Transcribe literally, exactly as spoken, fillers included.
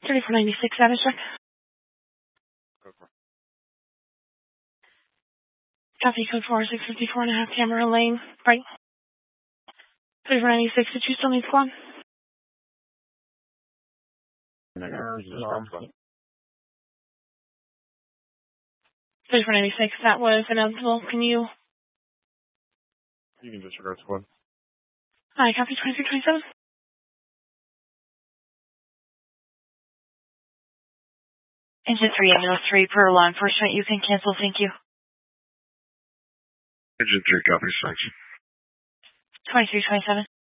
thirty-four ninety-six, status check. Go for it. Copy code four six fifty-four and a half, Tamara Lane, right. thirty-four ninety-six, did you still need squad? thirty-four ninety-six, that was ineligible. Can you? You can disregard squad. Hi, copy twenty-three twenty-seven. Engine three, ambulance three, per law enforcement, you can cancel, thank you. Engine three, copy, thanks. twenty-three twenty-seven.